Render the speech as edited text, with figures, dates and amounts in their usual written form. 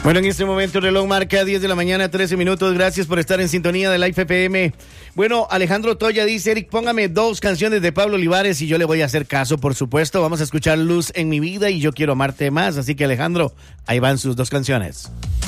Bueno, en este momento el reloj marca 10 de la mañana, 13 minutos. Gracias por estar en sintonía de Life FM. Bueno, Alejandro Toya dice, Eric, póngame 2 canciones de Pablo Olivares y yo le voy a hacer caso, por supuesto. Vamos a escuchar Luz en mi vida y Yo quiero amarte más. Así que, Alejandro, ahí van sus 2 canciones.